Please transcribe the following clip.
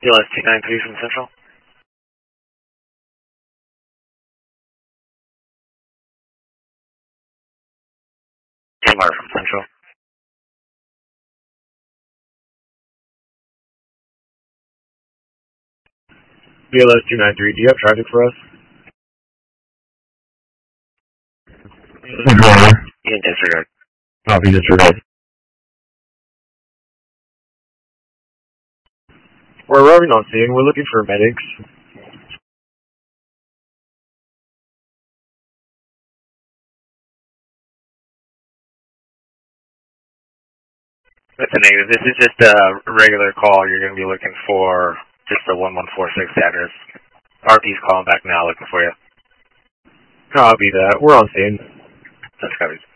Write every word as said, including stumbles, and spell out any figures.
D L S two nine three from Central. Tamar from Central. D L S two nine three, do you have traffic for us? Disregard. You can disregard. Copy, disregard. We're arriving on scene. We're looking for medics. That's a negative. This is just a regular call. You're going to be looking for just the one one four six address. R P's calling back now looking for you. Copy that. We're on scene. That's covered.